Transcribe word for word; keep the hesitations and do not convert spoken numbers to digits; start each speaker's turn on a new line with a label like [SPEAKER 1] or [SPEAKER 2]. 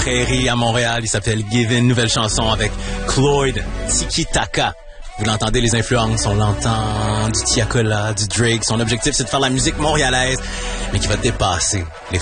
[SPEAKER 1] Prairie à Montréal. Il s'appelle Given. Nouvelle chanson avec Cloyd Tiki Taka. Vous l'entendez, les influences, on l'entend, du Tiakola, du Drake. Son objectif, c'est de faire la musique montréalaise, mais qui va dépasser les